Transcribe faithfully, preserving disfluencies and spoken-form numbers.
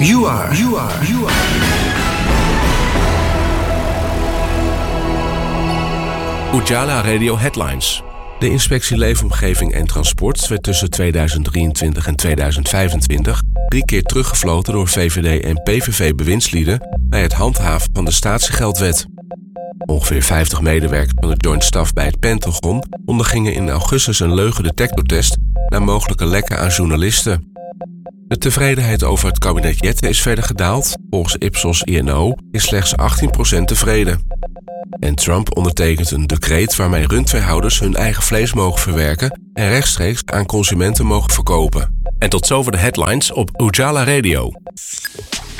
You are. You are. You are. Ujala Radio Headlines. De Inspectie Leefomgeving en Transport werd tussen tweeduizend drieëntwintig en tweeduizend vijfentwintig drie keer teruggefloten door V V D en P V V-bewindslieden bij het handhaven van de statiegeldwet. Ongeveer vijftig medewerkers van de Joint Staff bij het Pentagon ondergingen in augustus een leugendetectortest na mogelijke lekken aan journalisten. De tevredenheid over het kabinet Jette is verder gedaald. Volgens Ipsos I N O is slechts achttien procent tevreden. En Trump ondertekent een decreet waarmee rundveehouders hun eigen vlees mogen verwerken en rechtstreeks aan consumenten mogen verkopen. En tot zover de headlines op Ujala Radio.